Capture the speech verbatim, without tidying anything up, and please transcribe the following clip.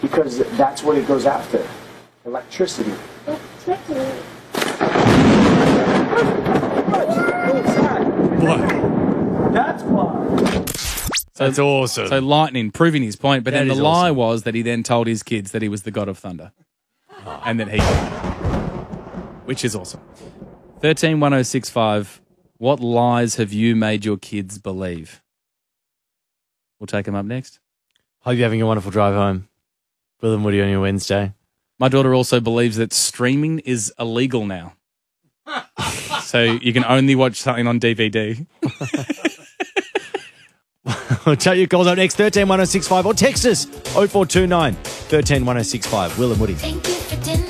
because that's what it goes after. Electricity. Electricity. What? That's why. That's awesome. So lightning, proving his point, but That then the is lie awesome. was that he then told his kids that he was the god of thunder. Oh. And that he which is awesome. thirteen one oh six five, what lies have you made your kids believe? We'll take them up next. Hope you're having a wonderful drive home. Will and Woody on your Wednesday. My daughter also believes that streaming is illegal now. So you can only watch something on D V D. We'll take your calls up next, thirteen one oh six five, or text us oh four two nine, one three one oh six five. Will and Woody. Thank you for dinner.